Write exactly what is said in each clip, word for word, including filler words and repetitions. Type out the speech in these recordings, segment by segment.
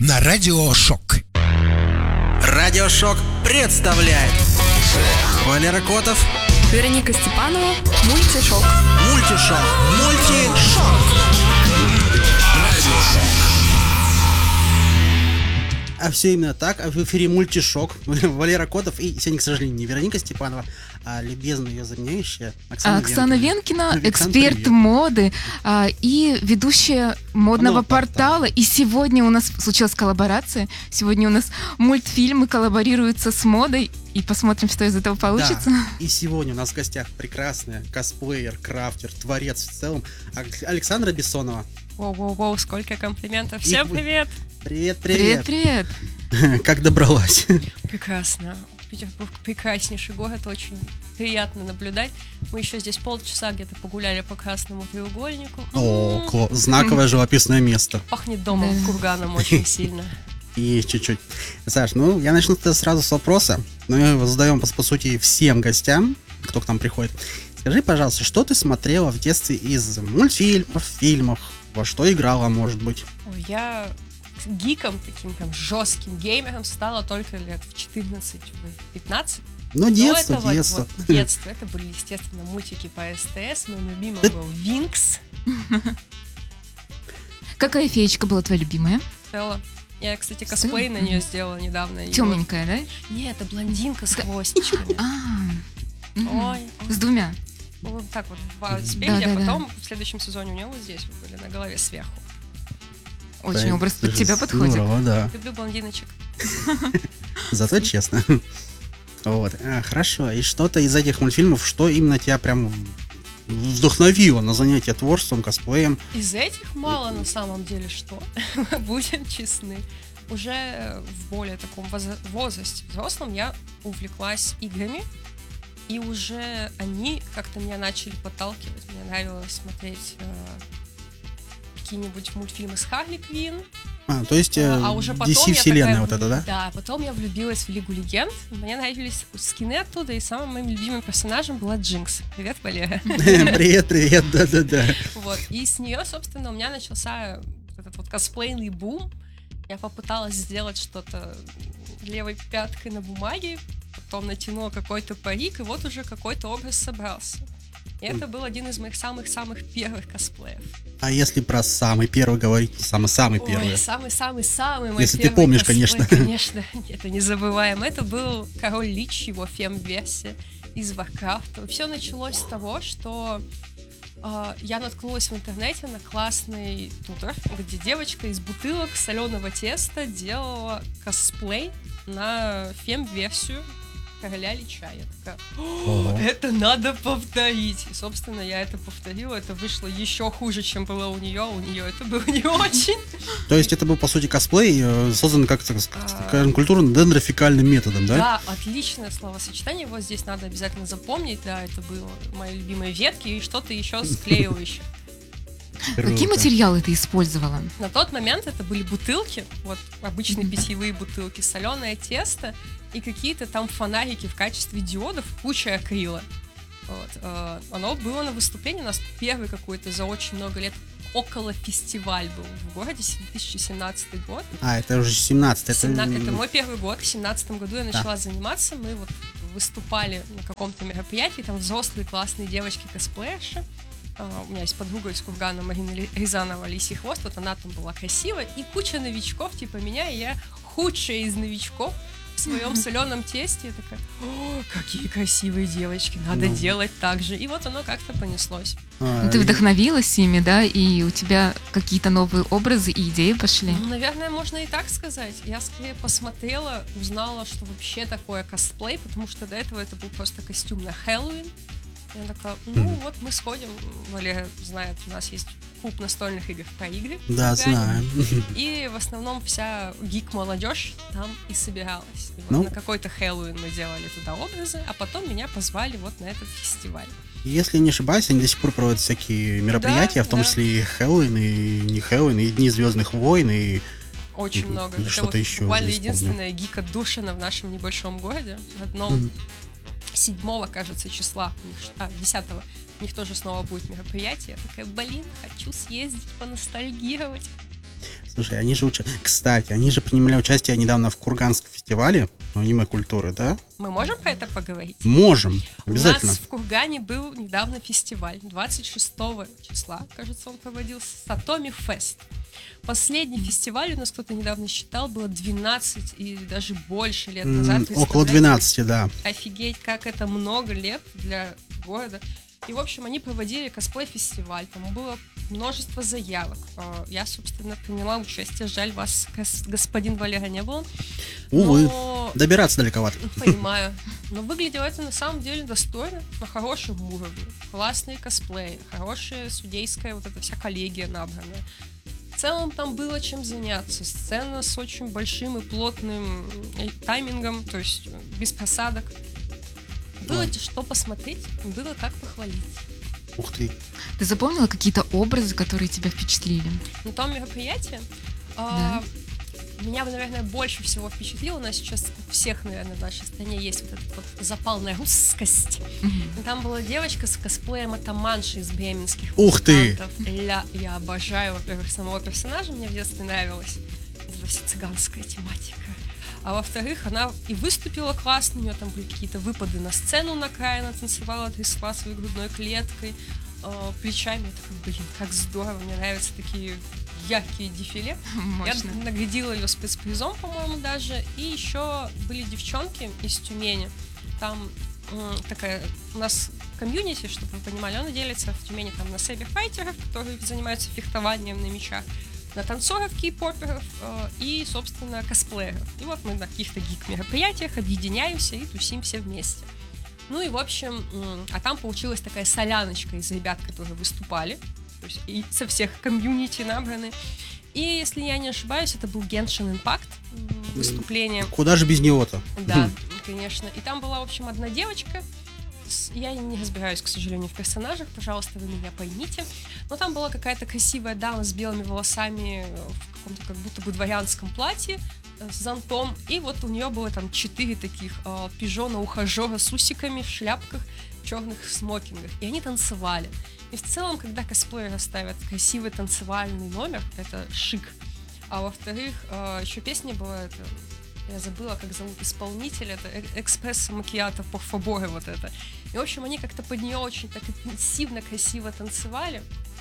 на Радио Шок. Радио Шок представляет Валера Котов, Вероника Степанова, Мультишок. Мультишок. Мультишок. А все именно так. А в эфире Мультишок. Валера Котов и сегодня, к сожалению, не Вероника Степанова, а любезно ее заменяющая Оксана, Оксана Венкина. Венкина, эксперт привет. моды а, и ведущая модного Модного портала. портала. И сегодня у нас случилась коллаборация. Сегодня у нас мультфильмы коллаборируются с модой. И посмотрим, что из этого получится. Да. И сегодня у нас в гостях прекрасная косплеер, крафтер, творец в целом Александра Бессонова. Воу-воу-воу, сколько комплиментов. Всем И- привет. Привет, Привет, привет. привет. Как добралась? Прекрасно. Петербург прекраснейший город, очень приятно наблюдать. Мы еще здесь полчаса где-то погуляли по Красному треугольнику. О, М-м, кло- знаковое живописное место. Пахнет домом, Да. курганом очень сильно. И чуть-чуть. Саш, ну, я начну тогда сразу с вопроса. Мы его задаем, по, по сути, всем гостям, кто к нам приходит. Скажи, пожалуйста, что ты смотрела в детстве из мультфильмов, фильмов? Во что играла, может быть? Ой, я гиком, таким прям жестким геймером стала только лет в четырнадцать-пятнадцать. Ну, детство, До этого, детство. вот, детство. Это были, естественно, мультики по СТС. Моим любимым Это- был Винкс. Какая феечка была твоя любимая? Стелла. Я, кстати, косплей на нее сделала недавно. И Темненькая, да? вот- Нет, это блондинка с хвостичками. А, мгм. Ой, С двумя. ну, вот так вот два Да, спереди, да, а да. потом в следующем сезоне у нее вот здесь вот были на голове сверху. Очень Да, образ это под же тебя подходит. Здорово, да. Люблю блондиночек. Зато честно. Вот. А, хорошо. И что-то из этих мультфильмов, что именно тебя прям вдохновило на занятие творчеством, косплеем? Из этих мало на самом деле что. Будем честны. Уже в более таком воз- возрасте взрослом я увлеклась играми. И уже они как-то меня начали подталкивать. Мне нравилось смотреть э, какие-нибудь мультфильмы с Харли Квинн. А, то есть э, А уже потом ди си я вселенная такая вот это, да? Да, потом я влюбилась в Лигу Легенд. Мне нравились скины оттуда, и самым моим любимым персонажем была Джинкс. Привет, Валера. Привет, привет, да-да-да. Вот. И с нее, собственно, у меня начался этот вот косплейный бум. Я попыталась сделать что-то левой пяткой на бумаге, потом натянула какой-то парик, и вот уже какой-то образ собрался. И это был один из моих самых-самых первых косплеев. А если про самый первый говорить, самый-самый первый? Ой, самый-самый-самый мой Если ты первый помнишь, косплей, конечно. Конечно, это не забываем. Это был Король Лич, его фем-версия из Варкрафта. Все началось с того, что э, я наткнулась в интернете на классный тутор, где девочка из бутылок соленого теста делала косплей на фем-версию Короля Лича. Я такая, Ого. это надо повторить. И, собственно, я это повторила. Это вышло еще хуже, чем было у нее. У нее это было не очень. То есть это был, по сути, косплей, э, создан как-то, А. скажем, культурно-дендрофикальным методом, да? Да, отличное словосочетание. Вот здесь надо обязательно запомнить. Да, это было мои любимые ветки и что-то еще склеивающее. Какие Круто. материалы ты использовала? На тот момент это были бутылки, вот обычные питьевые бутылки, соленое тесто и какие-то там фонарики в качестве диодов, куча акрила. Вот. э, Оно было на выступлении, у нас первый какой-то за очень много лет около фестиваль был в городе, две тысячи семнадцатый год. А, это уже семнадцать. Это... Семна- Это мой первый год. В семнадцатом году я начала заниматься. Мы вот выступали на каком-то мероприятии, там взрослые классные девочки-косплеерши. А, У меня есть подруга из Кургана, Марина Ли- Рязанова, Лисий хвост. Вот она там была красивая. И куча новичков, типа меня, и я худшая из новичков в своем соленом тесте. Я такая, о, какие красивые девочки, надо Ну. делать так же. И вот оно как-то понеслось. А, Ну, ты вдохновилась ими, да, и у тебя какие-то новые образы и идеи пошли. Ну, наверное, можно и так сказать. Я скорее посмотрела, узнала, что вообще такое косплей, потому что до этого это был просто костюм на Хэллоуин. Я такая, ну Мгм. вот мы сходим, Валера знает, у нас есть клуб настольных игр по игре. в Да, Кургане. знаю. И в основном вся гик-молодежь там и собиралась. И вот Ну. на какой-то Хэллоуин мы делали туда образы, а потом меня позвали вот на этот фестиваль. Если не ошибаюсь, они до сих пор проводят всякие мероприятия, Да, в том да. числе и Хэллоуин, и не Хэллоуин, и Дни Звездных войн, и Очень Мгм. много. И Это что-то вот еще буквально уже вспомню. единственная гик-отдушина в нашем небольшом городе. В одном Мгм. седьмого, кажется, числа, у них ш- а, десятого, у них тоже снова будет мероприятие. Я такая, блин, хочу съездить, поностальгировать. Слушай, они же уча... Кстати, они же принимали участие недавно в Курганском фестивале аниме-культуры, да? Мы можем про это поговорить? Можем, обязательно. У нас в Кургане был недавно фестиваль, двадцать шестого числа, кажется, он проводился, Сатоми Фест. Последний фестиваль у нас кто-то недавно считал, было двенадцать и даже больше лет назад. Mm, около двенадцати, да. Офигеть, как это много лет для города. И, в общем, они проводили косплей-фестиваль, там было множество заявок. Я, собственно, приняла участие. Жаль, вас, господин Валера, не было. Увы, но... добираться далековато. Понимаю. Но выглядело это на самом деле достойно, на хорошем уровне. Классные косплеи, хорошая судейская вот эта вся коллегия набранная. В целом там было чем заняться. Сцена с очень большим и плотным таймингом, то есть без просадок. Было что посмотреть, было как похвалить. Ух ты. Ты запомнила какие-то образы, которые тебя впечатлили? На том мероприятии да. э, меня, наверное, больше всего впечатлило. У нас сейчас у всех, наверное, в нашей стране есть вот этот вот запал на русскость. Mm-hmm. И там была девочка с косплеем атаманши из бременских. Ух ты! Я, я обожаю, во-первых, самого персонажа, мне в детстве нравилась. Это вообще цыганская тематика. А во-вторых, она и выступила классно, у нее там были какие-то выпады на сцену на край, она танцевала, трясла своей грудной клеткой, э, плечами. Я такая, блин, как здорово, мне нравятся такие яркие дефиле. Мощно. Я наградила ее спецпризом, по-моему, даже. И еще были девчонки из Тюмени. Там э, такая у нас комьюнити, чтобы вы понимали, она делится в Тюмени там на сейберфайтеров, которые занимаются фехтованием на мечах, на танцоров, кей-поперов э, и, собственно, косплееров. И вот мы на каких-то гик-мероприятиях объединяемся и тусим все вместе. Ну и, в общем, э, а там получилась такая соляночка из ребят, которые выступали, то есть и со всех комьюнити набраны. И, если я не ошибаюсь, это был Genshin Impact э, выступление. Куда же без него-то? Да, конечно. И там была, в общем, одна девочка. Я не разбираюсь, к сожалению, в персонажах, пожалуйста, вы меня поймите. Но там была какая-то красивая дама с белыми волосами в каком-то как будто бы дворянском платье с зонтом. И вот у нее было там четыре таких э, пижона-ухажера с усиками в шляпках, в черных смокингах. И они танцевали. И в целом, когда косплееры ставят красивый танцевальный номер, это шик. А во-вторых, э, еще песня была... Это, я забыла, как зовут исполнителя, это Экспресса Макиато по Фаборе вот это. И, в общем, они как-то под нее очень так интенсивно, красиво танцевали.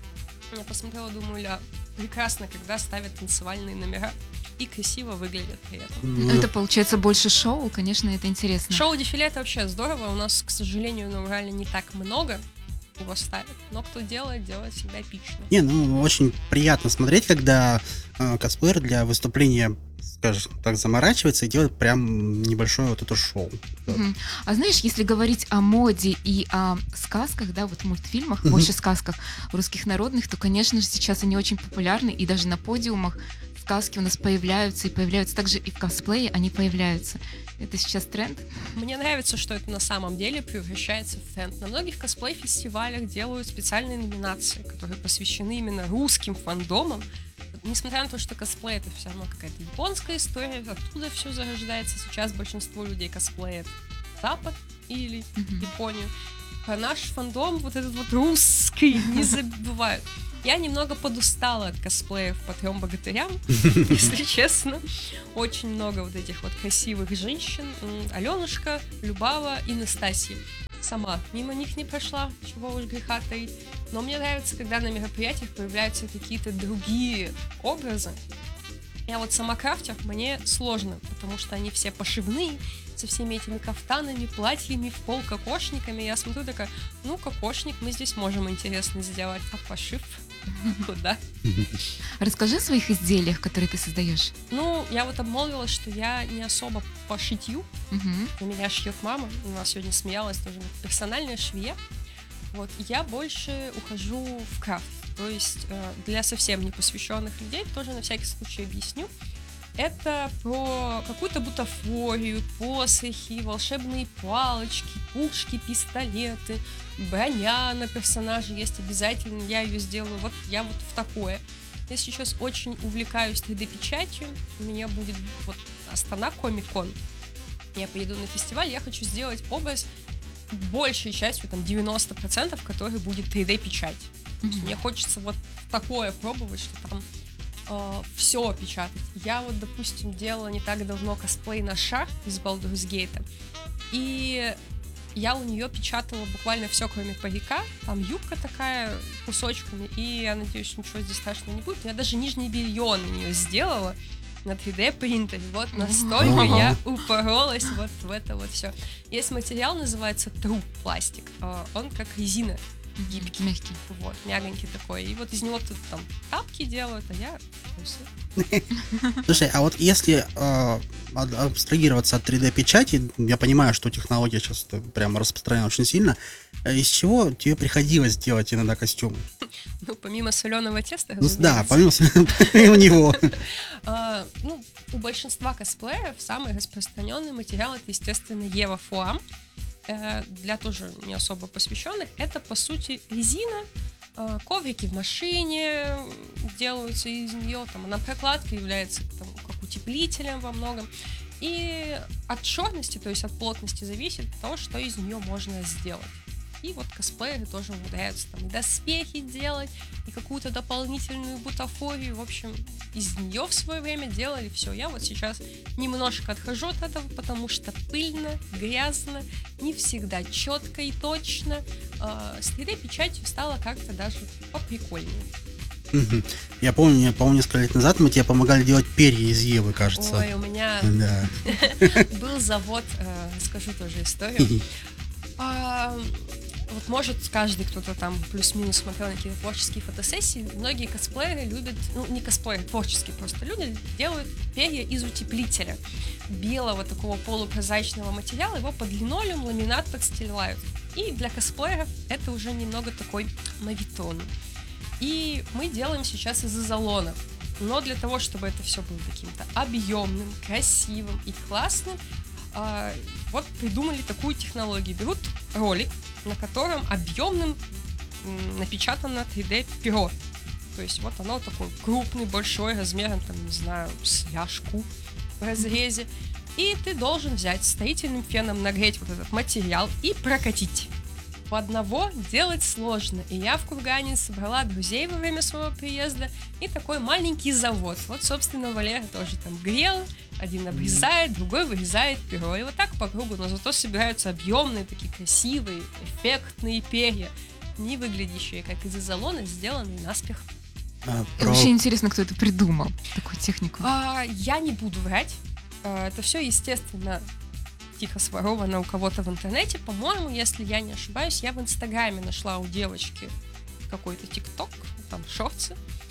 Я посмотрела, думаю, ля, прекрасно, когда ставят танцевальные номера и красиво выглядят при этом. Mm. Это, получается, больше шоу, конечно, это интересно. Шоу-дефиле это вообще здорово, у нас, к сожалению, на Урале не так много его ставят, но кто делает, делает всегда эпично. Не, ну, очень приятно смотреть, когда э, косплеер для выступления, скажем так, заморачивается и делает прям небольшое вот это шоу. Uh-huh. А знаешь, если говорить о моде и о сказках, да, вот мультфильмах, uh-huh. больше сказках русских народных, то, конечно же, сейчас они очень популярны, и даже на подиумах сказки у нас появляются, и появляются также и в косплее они появляются. Это сейчас тренд? Мне нравится, что это на самом деле превращается в тренд. На многих косплей-фестивалях делают специальные номинации, которые посвящены именно русским фандомам. Несмотря на то, что косплей это все равно какая-то японская история, оттуда все зарождается. Сейчас большинство людей косплеят Запад или mm-hmm. Японию. А наш фандом, вот этот вот русский, не забывают. Я немного подустала от косплеев по трем богатырям, если честно. Очень много вот этих вот красивых женщин. Аленушка, Любава и Настасья. Сама мимо них не прошла, чего уж греха таить. Но мне нравится, когда на мероприятиях появляются какие-то другие образы. Я вот сама крафтер, мне сложно, потому что они все пошивные, со всеми этими кафтанами, платьями, в пол кокошниками. Я смотрю такая, ну, кокошник мы здесь можем интересно сделать, а пошив куда? Расскажи о своих изделиях, которые ты создаешь. Ну, я вот обмолвилась, что я не особо по шитью. Угу. У меня шьет мама, у нас сегодня смеялась тоже персональная швея. Вот, я больше ухожу в крафт. То есть для совсем непосвященных людей, тоже на всякий случай объясню. Это про какую-то бутафорию, посохи, волшебные палочки, пушки, пистолеты, броня на персонаже есть обязательно, я ее сделаю, вот я вот в такое. Я сейчас очень увлекаюсь три дэ-печатью, у меня будет вот Астана Комик-кон, я поеду на фестиваль, я хочу сделать образ большей частью, там девяносто процентов, который будет три дэ-печать. Mm-hmm. Мне хочется вот такое пробовать, что там все печатать. Я вот, допустим, делала не так давно косплей на Ша из Baldur's Gate, и я у нее печатала буквально все, кроме парика. Там юбка такая кусочками, и я надеюсь, ничего здесь страшного не будет. Я даже нижнее белье на нее сделала на три дэ принтере. Вот настолько я упоролась вот в это вот все. Есть материал, называется True пластик. Он как резина. Гибкий. Мягкий. Вот, мягонький такой. И вот из него тут там тапки делают, а я трусы. Слушай, а вот если э, абстрагироваться от три дэ-печати, я понимаю, что технология сейчас прямо распространена очень сильно, из чего тебе приходилось делать иногда костюм? Ну, помимо соленого теста, ну, да, помимо, помимо него. А, ну, у большинства косплеев самый распространенный материал — это, естественно, Ева Фуам. Для тоже не особо посвященных, это по сути резина, коврики в машине делаются из нее, там она прокладка является там, как утеплителем во многом, и от черности, то есть от плотности зависит то, что из нее можно сделать. И вот косплееры тоже умудряются там и доспехи делать, и какую-то дополнительную бутафорию. В общем, из нее в свое время делали все. Я вот сейчас немножко отхожу от этого, потому что пыльно, грязно, не всегда четко и точно. С три дэ-печатью стало как-то даже поприкольнее. Я помню, по-моему, несколько лет назад мы тебе помогали делать перья из Евы, кажется. Ой, у меня да. был завод, расскажу тоже историю. Вот может каждый, кто-то там плюс-минус смотрел на какие-то творческие фотосессии, многие косплееры любят, ну не косплееры, творческие просто люди делают перья из утеплителя белого такого полупрозрачного материала, его под линолеум, ламинат подстилают. И для косплееров это уже немного такой мавитон. И мы делаем сейчас из изолона. Но для того, чтобы это все было каким-то объемным, красивым и классным, вот придумали такую технологию. Берут ролик, на котором объемным напечатано три дэ-перо. То есть вот оно такой крупный, большой, размером, там, не знаю, с ляжку в разрезе. И ты должен взять строительным феном, нагреть вот этот материал и прокатить. В одного делать сложно. И я в Кургане собрала друзей во время своего приезда и такой маленький завод. Вот, собственно, Валера тоже там грел. Один обрезает, другой вырезает перо. И вот так по кругу, но зато собираются объемные, такие красивые, эффектные перья, не выглядящие как из изолона, сделанные наспех. А, про... Вообще интересно, кто это придумал, такую технику. А, я не буду врать. А, это все, естественно, тихо своровано у кого-то в интернете. По-моему, если я не ошибаюсь, я в Инстаграме нашла у девочки какой-то ТикТок, там шорты.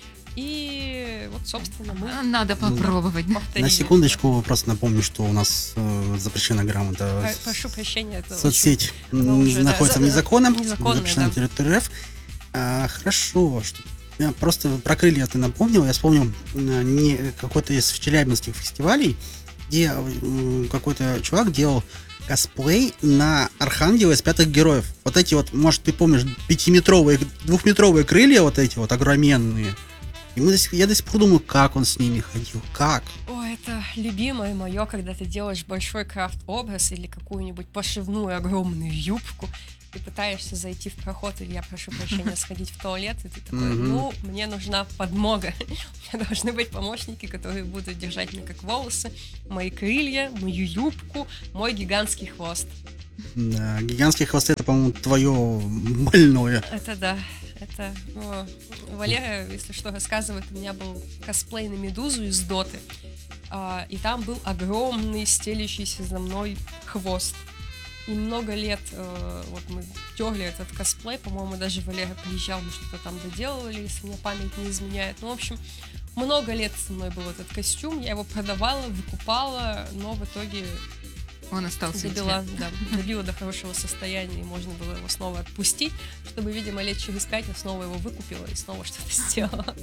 И вот, собственно, мы... Надо попробовать. На секундочку просто напомню, что у нас э, запрещена грамота. Прошу прощения. Это соцсеть уже, находится да, незаконно. Незаконно, запрещена да. на территории РФ. А, хорошо. Что... Я просто про крылья ты напомнил. Я вспомнил не какой-то из челябинских фестивалей, где э, какой-то чувак делал косплей на Архангела из Пятых Героев. Вот эти вот, может, ты помнишь, пятиметровые, двухметровые крылья, вот эти вот огроменные. И мы до сих, я до сих пор думаю, как он с ними ходил, как? О, это любимое мое, когда ты делаешь большой крафт-образ или какую-нибудь пошивную огромную юбку, и пытаешься зайти в проход, или я прошу прощения, сходить в туалет, и ты такой, ну, мне нужна подмога. У меня должны быть помощники, которые будут держать мне как волосы, мои крылья, мою юбку, мой гигантский хвост. Да, гигантские хвосты — это, по-моему, твое больное. Это да. Это, о, Валера, если что, рассказывает, у меня был косплей на Медузу из Доты, а, и там был огромный, стелящийся за мной хвост. И много лет э, вот мы терли этот косплей, по-моему, даже Валера приезжал, мы что-то там доделывали, если мне память не изменяет. Ну, в общем, много лет со мной был этот костюм, я его продавала, выкупала, но в итоге... Он остался добила, да, добила до хорошего состояния, и можно было его снова отпустить, чтобы, видимо, лет через пять я снова его выкупила и снова что-то сделала.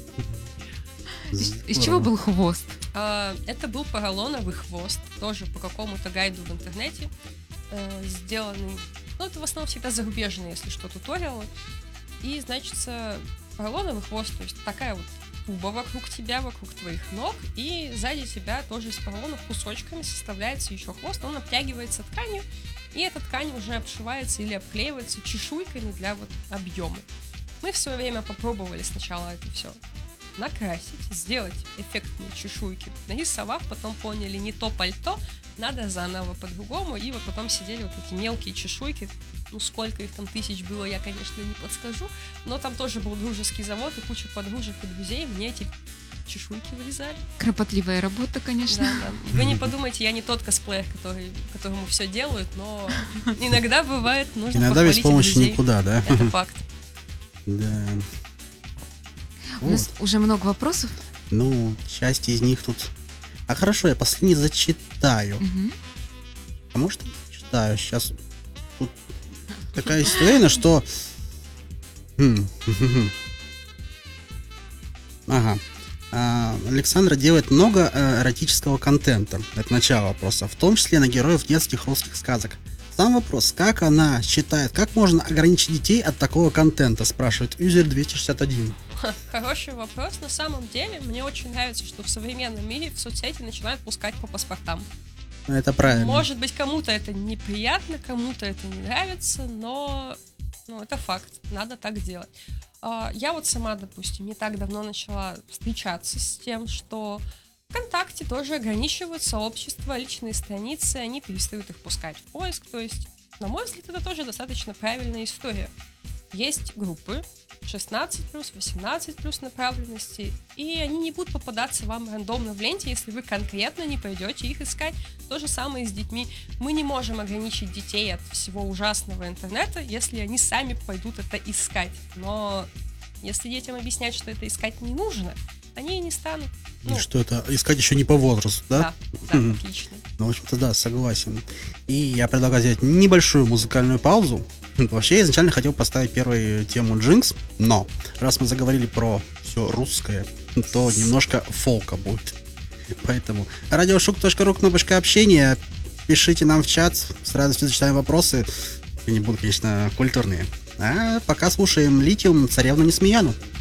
Из, из чего был хвост? А, это был поролоновый хвост, тоже по какому-то гайду в интернете э, сделанный. Ну, это в основном всегда зарубежные, если что, туториалы. И, значит, поролоновый хвост, то есть такая вот туба вокруг тебя, вокруг твоих ног, и сзади тебя тоже из поролона кусочками составляется еще хвост, он обтягивается тканью, и эта ткань уже обшивается или обклеивается чешуйками для вот объема. Мы в свое время попробовали сначала это все накрасить, сделать эффектные чешуйки, нарисовав, потом поняли, не то пальто, надо заново по-другому, и вот потом сидели вот эти мелкие чешуйки, ну сколько их там тысяч было, я, конечно, не подскажу, но там тоже был дружеский завод, и куча подружек и друзей мне эти чешуйки вырезали. Кропотливая работа, конечно. Да, да. Вы не подумайте, я не тот косплеер, который, которому все делают, но иногда бывает нужно Иногда без похвалить и помощи друзей. никуда, да? Это факт. Да. У нас уже много вопросов. Ну, часть из них тут... А хорошо, я последний зачитаю. Мгм. А может, не зачитаю? Сейчас тут такая история, что... Хм, хм-хм-хм. Ага. А, Александра делает много э, эротического контента. Это начало вопроса. В том числе на героев детских русских сказок. Сам вопрос, как она считает, как можно ограничить детей от такого контента, спрашивает Юзер двести шестьдесят один. Ха, Хороший вопрос. На самом деле, мне очень нравится, что в современном мире в соцсети начинают пускать по паспортам. Это правильно. Может быть, кому-то это неприятно, кому-то это не нравится, но ну, это факт. Надо так делать. А, Я вот сама, допустим, не так давно начала встречаться с тем, что ВКонтакте тоже ограничивают сообщества, личные страницы, они перестают их пускать в поиск. То есть, на мой взгляд, это тоже достаточно правильная история. Есть группы шестнадцать плюс, восемнадцать плюс направленности, и они не будут попадаться вам рандомно в ленте, если вы конкретно не пойдете их искать. То же самое и с детьми. Мы не можем ограничить детей от всего ужасного интернета, если они сами пойдут это искать. Но если детям объяснять, что это искать не нужно, они и не станут. И что это искать еще не по возрасту, да? Да, да, Мгм. отлично. Ну, в общем-то, да, согласен. И я предлагаю сделать небольшую музыкальную паузу. Вообще, я изначально хотел поставить первую тему Джинкс, но раз мы заговорили про все русское, то немножко фолка будет. Поэтому радиошук точка ру, кнопочка общения. Пишите нам в чат, с радостью зачитаем вопросы. Они будут, конечно, культурные. А пока слушаем Литиум, Царевну Несмеяну.